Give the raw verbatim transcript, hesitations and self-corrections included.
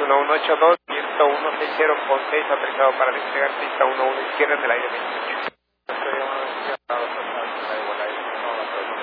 uno uno ocho dos, ciento uno seis cero con seis, autorizado para despegar, pista uno uno izquierda en el aire veintiocho.